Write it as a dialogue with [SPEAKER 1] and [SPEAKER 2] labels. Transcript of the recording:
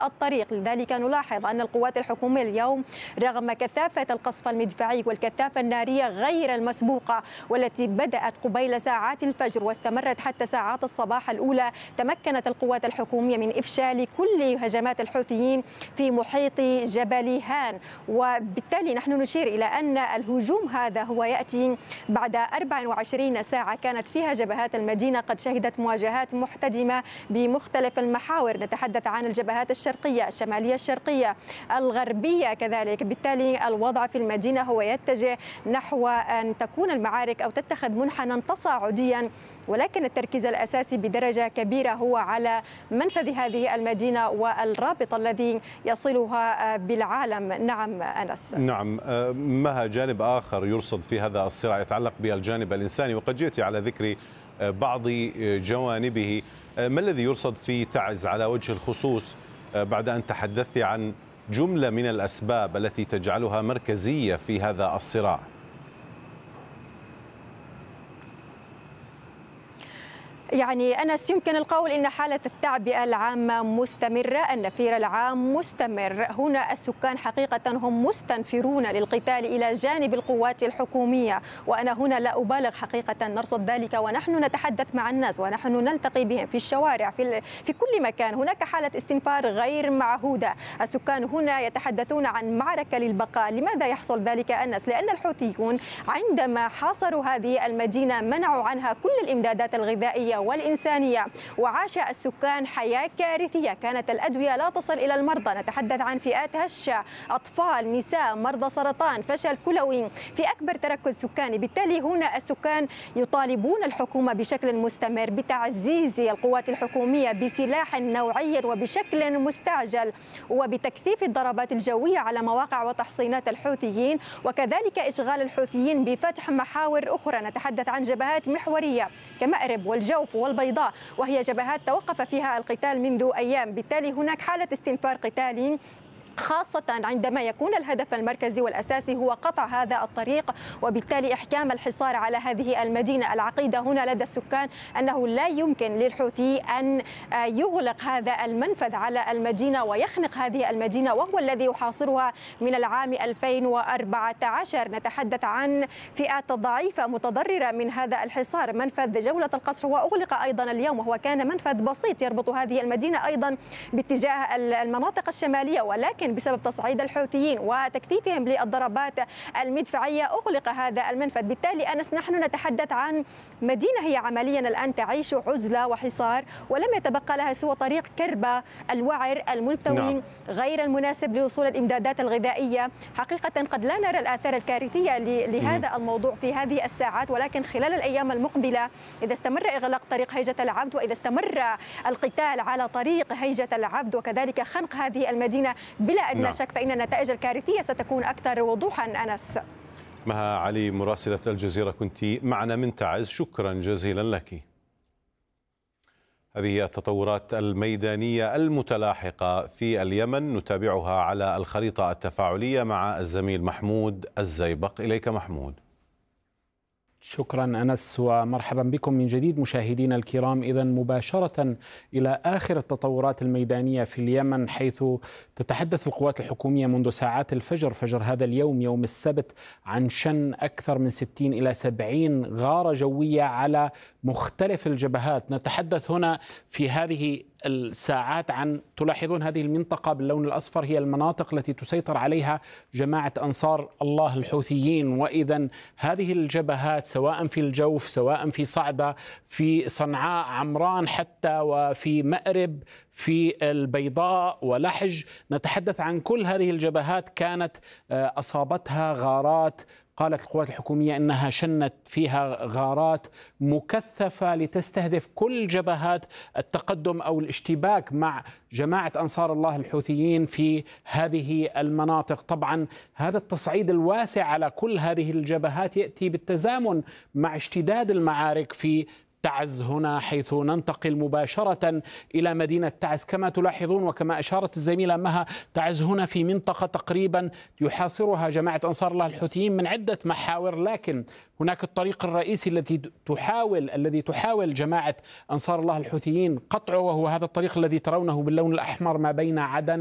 [SPEAKER 1] الطريق. لذلك نلاحظ أن القوات الحكومية اليوم رغم كثافة القصف المدفعي والكثافة النارية غير المسبوقة والتي بدأت قبيل ساعات الفجر واستمرت حتى ساعات الصباح الأولى، تمكنت القوات الحكومية من إفشال كل هجمات الحوثيين في محيط جبل هان. وبالتالي نحن نشير إلى أن الهجوم هذا هو يأتي بعد 24 ساعة كانت فيها جبهات المدينة قد شهدت مواجهات محتدمة بمختلف المحاور. نتحدث عن الجبهات الشرقية، الشمالية الشرقية، الغربية كذلك. بالتالي الوضع في المدينة هو يتجه نحو أن تكون المعارك أو تتخذ منحنى تصاعديا، ولكن التركيز الأساسي بدرجة كبيرة هو على منفذ هذه المدينة والرابط الذي يصلها بالعالم. نعم أنس.
[SPEAKER 2] نعم مها، جانب آخر يرصد في هذا الصراع يتعلق بالجانب الإنساني، وقد جئت على ذكر بعض جوانبه. ما الذي يرصد في تعز على وجه الخصوص بعد أن تحدثت عن جملة من الأسباب التي تجعلها مركزية في هذا الصراع؟
[SPEAKER 1] يعني أنس، يمكن القول إن حالة التعبئة العامة مستمرة، النفير العام مستمر. هنا السكان حقيقة هم مستنفرون للقتال إلى جانب القوات الحكومية، وأنا هنا لا أبالغ حقيقة، نرصد ذلك ونحن نتحدث مع الناس ونحن نلتقي بهم في الشوارع في كل مكان. هناك حالة استنفار غير معهودة. السكان هنا يتحدثون عن معركة للبقاء. لماذا يحصل ذلك أنس؟ لأن الحوثيون عندما حاصروا هذه المدينة منعوا عنها كل الإمدادات الغذائية والإنسانية، وعاش السكان حياة كارثية. كانت الأدوية لا تصل إلى المرضى، نتحدث عن فئات هشة، أطفال، نساء، مرضى سرطان، فشل كلوي في أكبر تركز سكاني. بالتالي هنا السكان يطالبون الحكومة بشكل مستمر بتعزيز القوات الحكومية بسلاح نوعي وبشكل مستعجل، وبتكثيف الضربات الجوية على مواقع وتحصينات الحوثيين، وكذلك إشغال الحوثيين بفتح محاور أخرى. نتحدث عن جبهات محورية كمأرب والجوف والبيضاء، وهي جبهات توقف فيها القتال منذ أيام. بالتالي هناك حالة استنفار قتالي، خاصة عندما يكون الهدف المركزي والأساسي هو قطع هذا الطريق وبالتالي إحكام الحصار على هذه المدينة. العقيدة هنا لدى السكان أنه لا يمكن للحوثي أن يغلق هذا المنفذ على المدينة ويخنق هذه المدينة، وهو الذي يحاصرها من العام 2014. نتحدث عن فئات ضعيفة متضررة من هذا الحصار. منفذ جولة القصر هو أغلق أيضا اليوم، وهو كان منفذ بسيط يربط هذه المدينة أيضا باتجاه المناطق الشمالية، ولكن بسبب تصعيد الحوثيين وتكثيفهم للضربات المدفعية أغلق هذا المنفذ. بالتالي أنس، نحن نتحدث عن مدينة هي عمليا الآن تعيش عزلة وحصار، ولم يتبقى لها سوى طريق كربة الوعر الملتوي غير المناسب لوصول الإمدادات الغذائية. حقيقة قد لا نرى الآثار الكارثية لهذا الموضوع في هذه الساعات، ولكن خلال الأيام المقبلة إذا استمر إغلاق طريق هيجة العبد وإذا استمر القتال على طريق هيجة العبد وكذلك خنق هذه المدينة بلا أدنى شك، فإن النتائج الكارثية ستكون أكثر وضوحا. أنس.
[SPEAKER 2] مها علي مراسلة الجزيرة كنت معنا من تعز، شكرا جزيلا لك. هذه التطورات الميدانية المتلاحقة في اليمن نتابعها على الخريطة التفاعلية مع الزميل محمود الزيبق. إليك محمود.
[SPEAKER 3] شكرا أنس ومرحبا بكم من جديد مشاهدينا الكرام. إذن مباشرة إلى آخر التطورات الميدانية في اليمن، حيث تتحدث القوات الحكومية منذ ساعات الفجر، فجر هذا اليوم يوم السبت، عن شن أكثر من 60 إلى 70 غارة جوية على مختلف الجبهات. نتحدث هنا في هذه الساعات عن، تلاحظون هذه المنطقة باللون الأصفر هي المناطق التي تسيطر عليها جماعة أنصار الله الحوثيين. وإذا هذه الجبهات سواء في الجوف، سواء في صعدة، في صنعاء، عمران حتى، وفي مأرب، في البيضاء ولحج، نتحدث عن كل هذه الجبهات كانت أصابتها غارات. قالت القوات الحكومية أنها شنت فيها غارات مكثفة لتستهدف كل جبهات التقدم أو الاشتباك مع جماعة أنصار الله الحوثيين في هذه المناطق. طبعا هذا التصعيد الواسع على كل هذه الجبهات يأتي بالتزامن مع اشتداد المعارك في تعز هنا، حيث ننتقل مباشرة إلى مدينة تعز. كما تلاحظون وكما أشارت الزميلة مها، تعز هنا في منطقة تقريبا يحاصرها جماعة أنصار الله الحوثيين من عدة محاور، لكن هناك الطريق الرئيسي الذي تحاول جماعة أنصار الله الحوثيين قطعه، وهو هذا الطريق الذي ترونه باللون الأحمر ما بين عدن